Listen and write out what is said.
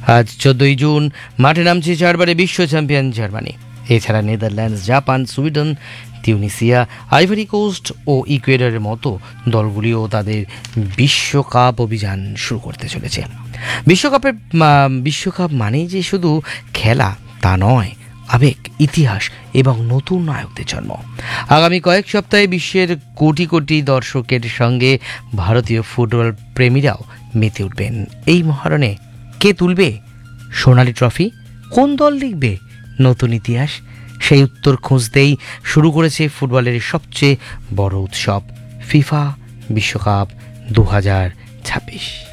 আজ 14ই জুন মাঠে নামছে চারবারে বিশ্ব চ্যাম্পিয়ন জার্মানি। এছাড়া Netherlands, Japan, Sweden, Tunisia, ivory coast ও ইকুয়েডরের মতো দলগুলিও তাদের বিশ্বকাপ অভিযান শুরু করতে চলেছে। বিশ্বকাপ মানেই যে শুধু খেলা তা নয়, আবেগ, ইতিহাস এবং নতুন নায়কদের জন্ম। আগামী কয়েক সপ্তাহে বিশ্বের কোটি কোটি দর্শকের সঙ্গে ভারতীয় ফুটবল প্রেমীরাও মেতে উঠবেন এই মহারণে। কে তুলবে সোনালী ট্রফি? কোন দল লিখবে নতুন ইতিহাস? সেই উত্তর খুঁজতেই শুরু করেছে ফুটবলের সবচেয়ে বড় উৎসব, ফিফা বিশ্বকাপ 2026।